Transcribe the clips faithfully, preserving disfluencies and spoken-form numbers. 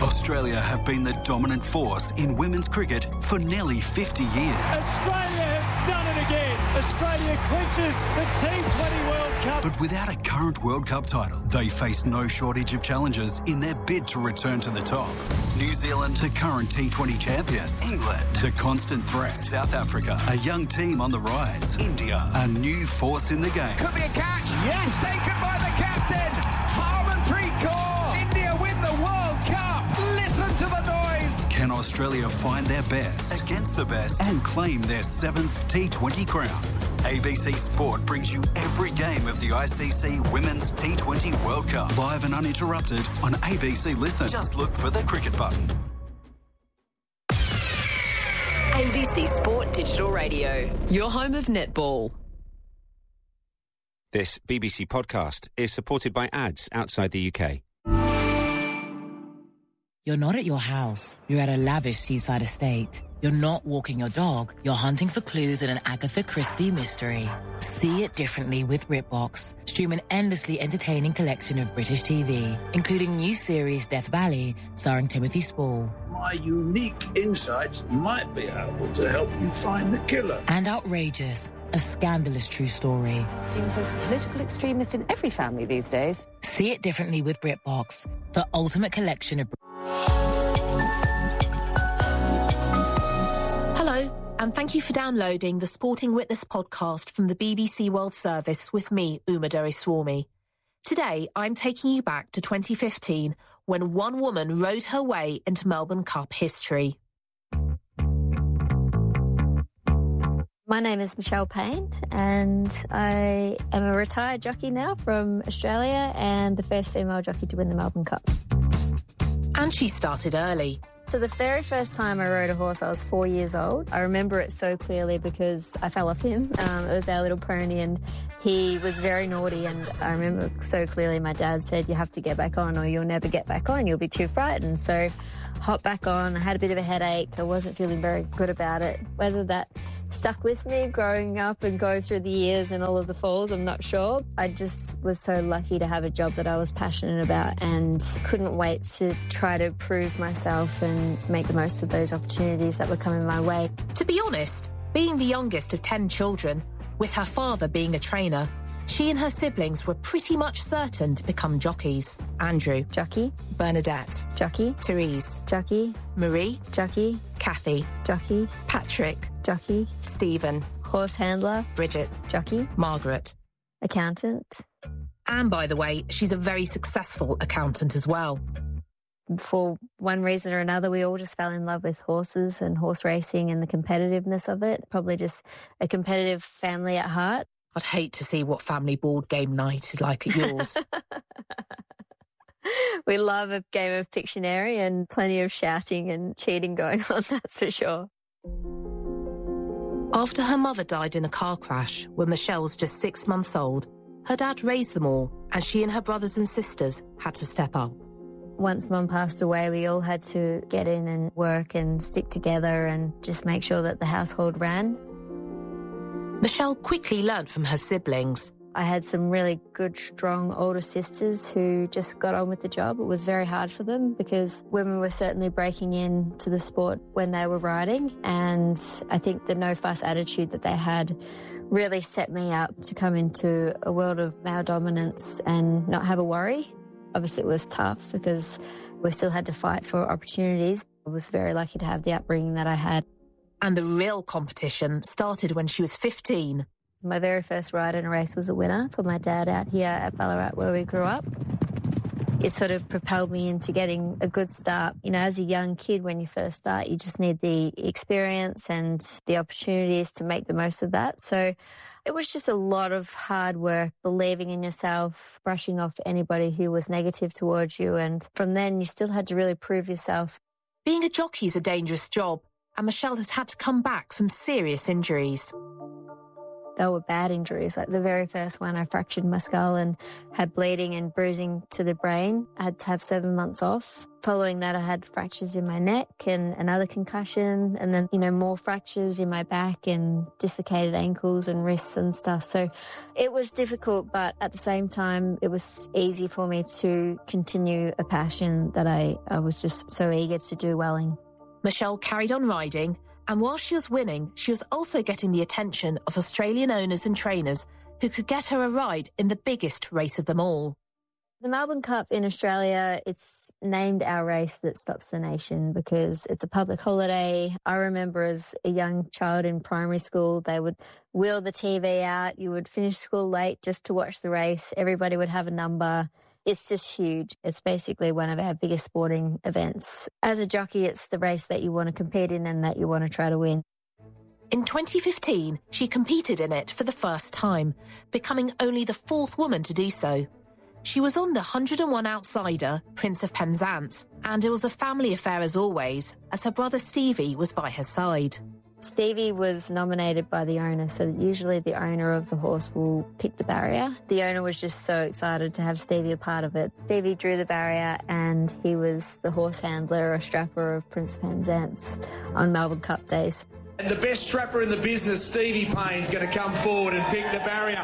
Australia have been the dominant force in women's cricket for nearly fifty years. Australia has done it again. Australia clinches the T twenty World Cup. But without a current World Cup title, they face no shortage of challenges in their bid to return to the top. New Zealand, the current T twenty champions. England, the constant threat. South Africa, a young team on the rise. India, a new force in the game. Could be a catch. Yes, taken by the captain. Harmanpreet Kaur. India win the World Cup. Listen to the noise. Can Australia find their best against the best and claim their seventh T twenty crown? A B C Sport brings you every game of the I C C Women's T twenty World Cup, live and uninterrupted on A B C Listen. Just look for the cricket button. A B C Sport Digital Radio, your home of netball. This B B C podcast is supported by ads outside the U K. You're not at your house. You're at a lavish seaside estate. You're not walking your dog. You're hunting for clues in an Agatha Christie mystery. See it differently with BritBox. Stream an endlessly entertaining collection of British T V, including new series Death Valley, starring Timothy Spall. My unique insights might be able to help you find the killer. And Outrageous, a scandalous true story. Seems there's a political extremist in every family these days. See it differently with BritBox, the ultimate collection of... Hello, and thank you for downloading the Sporting Witness podcast from the B B C World Service with me, Uma Doraiswamy. Today, I'm taking you back to twenty fifteen, when one woman rode her way into Melbourne Cup history. My name is Michelle Payne, and I am a retired jockey now from Australia and the first female jockey to win the Melbourne Cup. And she started early. So the very first time I rode a horse, I was four years old. I remember it so clearly because I fell off him. Um, it was our little pony, and he was very naughty. And I remember so clearly my dad said, you have to get back on or you'll never get back on. You'll be too frightened. So hopped back on. I had a bit of a headache. I wasn't feeling very good about it. Whether that stuck with me growing up and going through the years and all of the falls, I'm not sure. I just was so lucky to have a job that I was passionate about and couldn't wait to try to prove myself and make the most of those opportunities that were coming my way. To be honest, being the youngest of ten children, with her father being a trainer, she and her siblings were pretty much certain to become jockeys. Andrew. Jockey. Bernadette. Jockey. Therese. Jockey. Marie. Jockey. Kathy. Jockey. Patrick. Jockey. Stephen. Horse handler. Bridget. Jockey. Margaret. Accountant. And by the way, she's a very successful accountant as well. For one reason or another, we all just fell in love with horses and horse racing and the competitiveness of it. Probably just a competitive family at heart. I'd hate to see what family board game night is like at yours. We love a game of Pictionary and plenty of shouting and cheating going on, that's for sure. After her mother died in a car crash when Michelle was just six months old, her dad raised them all, and she and her brothers and sisters had to step up. Once Mum passed away, we all had to get in and work and stick together and just make sure that the household ran. Michelle quickly learnt from her siblings. I had some really good, strong older sisters who just got on with the job. It was very hard for them because women were certainly breaking into the sport when they were riding, and I think the no-fuss attitude that they had really set me up to come into a world of male dominance and not have a worry. Obviously, it was tough because we still had to fight for opportunities. I was very lucky to have the upbringing that I had. And the real competition started when she was fifteen. My very first ride in a race was a winner for my dad out here at Ballarat where we grew up. It sort of propelled me into getting a good start. You know, as a young kid, when you first start, you just need the experience and the opportunities to make the most of that. So it was just a lot of hard work, believing in yourself, brushing off anybody who was negative towards you. And from then, you still had to really prove yourself. Being a jockey is a dangerous job, and Michelle has had to come back from serious injuries. They were bad injuries. Like the very first one, I fractured my skull and had bleeding and bruising to the brain. I had to have seven months off. Following that, I had fractures in my neck and another concussion, and then, you know, more fractures in my back and dislocated ankles and wrists and stuff. So it was difficult, but at the same time, it was easy for me to continue a passion that I, I was just so eager to do well in. Michelle carried on riding, and while she was winning, she was also getting the attention of Australian owners and trainers who could get her a ride in the biggest race of them all. The Melbourne Cup in Australia, it's named our race that stops the nation because it's a public holiday. I remember as a young child in primary school, they would wheel the T V out. You would finish school late just to watch the race. Everybody would have a number. It's just huge. It's basically one of our biggest sporting events. As a jockey, it's the race that you want to compete in and that you want to try to win. In twenty fifteen, she competed in it for the first time, becoming only the fourth woman to do so. She was on the one hundred and one outsider, Prince of Penzance, and it was a family affair as always, as her brother Stevie was by her side. Stevie was nominated by the owner, so usually the owner of the horse will pick the barrier. The owner was just so excited to have Stevie a part of it. Stevie drew the barrier and he was the horse handler or strapper of Prince of Penzance on Melbourne Cup days. And the best strapper in the business, Stevie Payne's going to come forward and pick the barrier.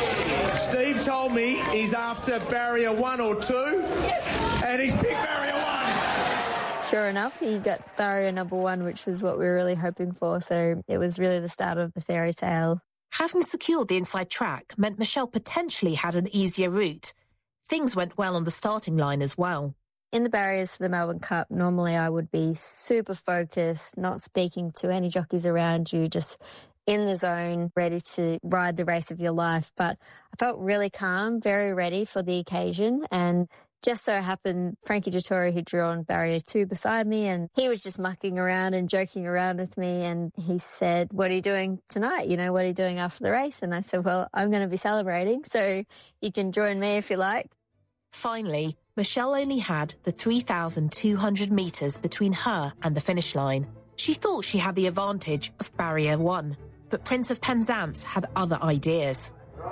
Steve told me he's after barrier one or two, and he's picked barrier one. Sure enough, he got barrier number one, which was what we were really hoping for. So it was really the start of the fairy tale. Having secured the inside track meant Michelle potentially had an easier route. Things went well on the starting line as well. In the barriers for the Melbourne Cup, normally I would be super focused, not speaking to any jockeys around you, just in the zone, ready to ride the race of your life. But I felt really calm, very ready for the occasion. And just so happened, Frankie Dettori, who drew on barrier two beside me, and he was just mucking around and joking around with me. And he said, "What are you doing tonight? You know, what are you doing after the race?" And I said, "Well, I'm going to be celebrating, so you can join me if you like." Finally, Michelle only had the three thousand two hundred metres between her and the finish line. She thought she had the advantage of barrier one, but Prince of Penzance had other ideas.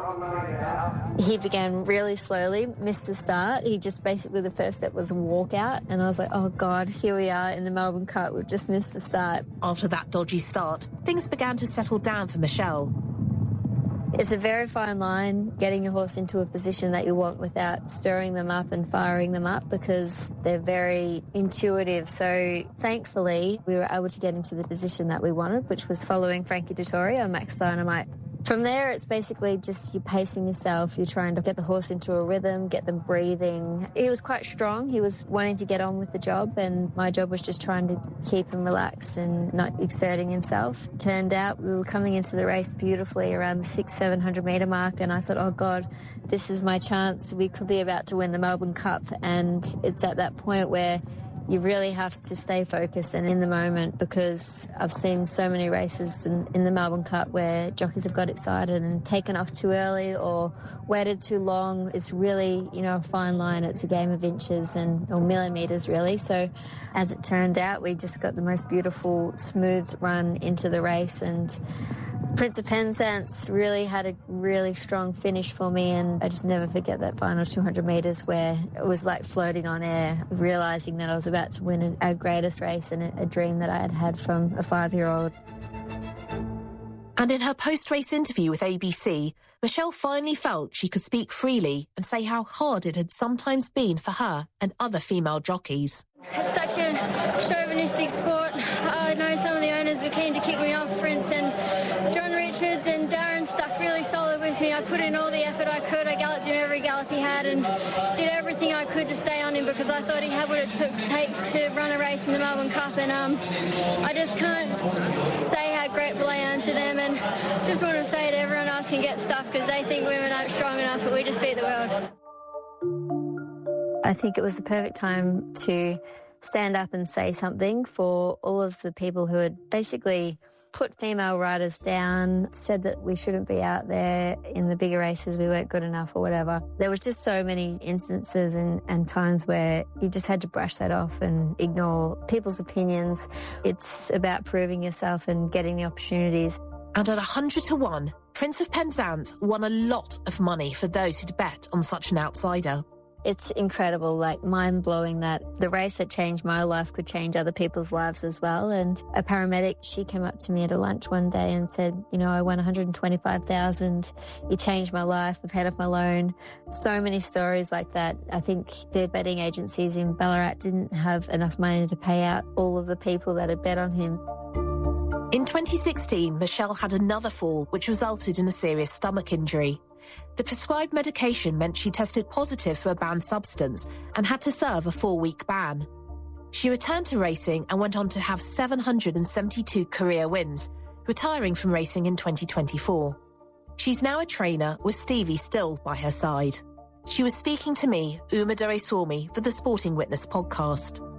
He began really slowly, missed the start. He just basically, the first step was a walkout, and I was like, oh God, here we are in the Melbourne Cup, we've just missed the start. After that dodgy start, things began to settle down for Michelle. It's a very fine line, getting your horse into a position that you want without stirring them up and firing them up, because they're very intuitive. So thankfully, we were able to get into the position that we wanted, which was following Frankie Dettori on Max Dynamite. From there, it's basically just you pacing yourself. You're trying to get the horse into a rhythm, get them breathing. He was quite strong. He was wanting to get on with the job, and my job was just trying to keep him relaxed and not exerting himself. Turned out we were coming into the race beautifully around the six, seven hundred metre mark, and I thought, oh God, this is my chance. We could be about to win the Melbourne Cup, and it's at that point where you really have to stay focused and in the moment, because I've seen so many races in, in the Melbourne Cup where jockeys have got excited and taken off too early or waited too long. It's really, you know, a fine line. It's a game of inches and or millimetres, really. So as it turned out, we just got the most beautiful, smooth run into the race, and Prince of Penzance really had a really strong finish for me, and I just never forget that final two hundred metres where it was like floating on air, realising that I was about to win our greatest race and a dream that I had had from a five-year-old. And in her post-race interview with A B C, Michelle finally felt she could speak freely and say how hard it had sometimes been for her and other female jockeys. It's such a chauvinistic sport. I know some of the owners were keen to kick me off, Prince and John Richards and Darren stuck really solid with me. I put in all the effort I could. I galloped him every gallop he had and did everything I could to stay on him, because I thought he had what it took, takes to run a race in the Melbourne Cup, and um, I just can't say how grateful I am to them, and just want to say to everyone else can get stuff because they think women aren't strong enough, but we just beat the world. I think it was the perfect time to stand up and say something for all of the people who had basically put female riders down, said that we shouldn't be out there in the bigger races, we weren't good enough or whatever. There was just so many instances and, and times where you just had to brush that off and ignore people's opinions. It's about proving yourself and getting the opportunities. And at one hundred to one, Prince of Penzance won a lot of money for those who'd bet on such an outsider. It's incredible, like mind-blowing that the race that changed my life could change other people's lives as well. And a paramedic, she came up to me at a lunch one day and said, you know, I won one hundred twenty-five thousand dollars. You changed my life. I've paid off my loan. So many stories like that. I think the betting agencies in Ballarat didn't have enough money to pay out all of the people that had bet on him. In twenty sixteen, Michelle had another fall, which resulted in a serious stomach injury. The prescribed medication meant she tested positive for a banned substance and had to serve a four-week ban. She returned to racing and went on to have seven hundred seventy-two career wins, retiring from racing in twenty twenty-four. She's now a trainer with Stevie still by her side. She was speaking to me, Uma Doraiswamy, for the Sporting Witness podcast.